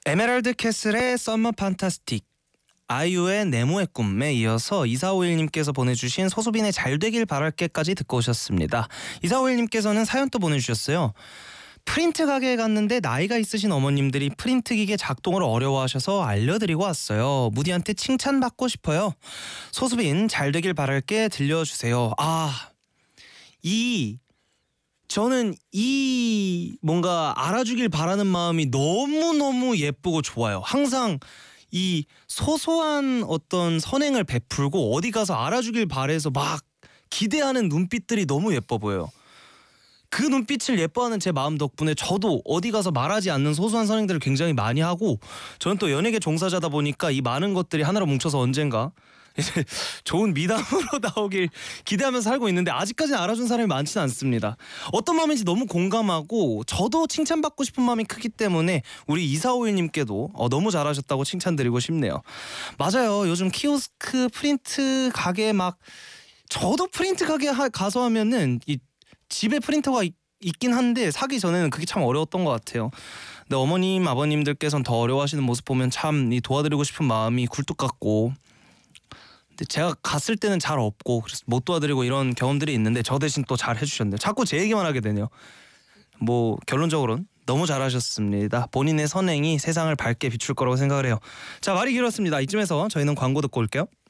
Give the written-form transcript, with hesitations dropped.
에메랄드 캐슬의 썸머 판타스틱, 아이유의 네모의 꿈에 이어서 2451님께서 보내주신 소수빈의 잘되길 바랄게까지 듣고 오셨습니다. 2451님께서는 사연 또 보내주셨어요. 프린트 가게에 갔는데 나이가 있으신 어머님들이 프린트 기계 작동을 어려워하셔서 알려드리고 왔어요. 무디한테 칭찬받고 싶어요. 소수빈 잘되길 바랄게 들려주세요. 저는 이 뭔가 알아주길 바라는 마음이 너무너무 예쁘고 좋아요. 항상 이 소소한 어떤 선행을 베풀고 어디 가서 알아주길 바래서 막 기대하는 눈빛들이 너무 예뻐 보여요. 그 눈빛을 예뻐하는 제 마음 덕분에 저도 어디 가서 말하지 않는 소소한 선행들을 굉장히 많이 하고, 저는 또 연예계 종사자다 보니까 이 많은 것들이 하나로 뭉쳐서 언젠가 이제 좋은 미담으로 나오길 기대하면서 살고 있는데, 아직까지는 알아준 사람이 많지는 않습니다. 어떤 마음인지 너무 공감하고 저도 칭찬받고 싶은 마음이 크기 때문에 우리 2451님께도 너무 잘하셨다고 칭찬드리고 싶네요. 맞아요. 요즘 키오스크 프린트 가게 막, 저도 프린트 가게 가서 하면은 이 집에 프린터가 있긴 한데 사기 전에는 그게 참 어려웠던 것 같아요. 근데 어머님 아버님들께서는 더 어려워하시는 모습 보면 참 도와드리고 싶은 마음이 굴뚝 같고, 근데 제가 갔을 때는 잘 없고 그래서 못 도와드리고 이런 경험들이 있는데 저 대신 또 잘 해주셨네요. 자꾸 제 얘기만 하게 되네요. 뭐 결론적으로는 너무 잘하셨습니다. 본인의 선행이 세상을 밝게 비출 거라고 생각을 해요. 자, 말이 길었습니다. 이쯤에서 저희는 광고 듣고 올게요.